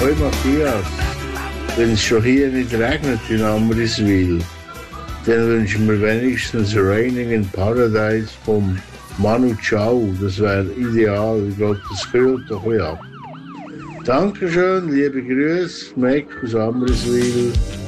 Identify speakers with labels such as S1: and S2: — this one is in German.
S1: Hoi Matthias, wenn es schon hier nicht regnet in Amriswil, dann wünschen wir wenigstens Raining in Paradise vom Manu Chao. Das wäre ideal. Ich glaube, das kühlt doch ein ab. Dankeschön, liebe Grüße, Mac aus Amriswil.